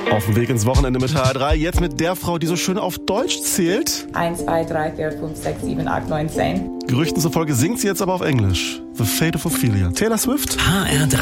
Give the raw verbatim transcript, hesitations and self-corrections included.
Auf dem Weg ins Wochenende mit H R drei, jetzt mit der Frau, die so schön auf Deutsch zählt. eins, zwei, drei, vier, fünf, sechs, sieben, acht, neun, zehn. Gerüchten zufolge singt sie jetzt aber auf Englisch. The Fate of Ophelia. Taylor Swift? H R drei